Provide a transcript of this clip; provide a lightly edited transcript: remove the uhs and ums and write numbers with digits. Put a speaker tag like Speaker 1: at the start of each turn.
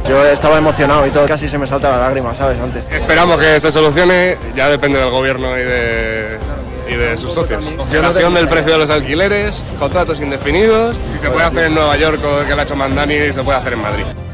Speaker 1: Yo estaba emocionado y todo, casi se me salta la lágrima, ¿sabes? Antes.
Speaker 2: Esperamos que se solucione, ya depende del gobierno y de sus socios. Congelación del precio de los alquileres, contratos indefinidos, si se puede hacer en Nueva York, que lo ha hecho Mandani, se puede hacer en Madrid.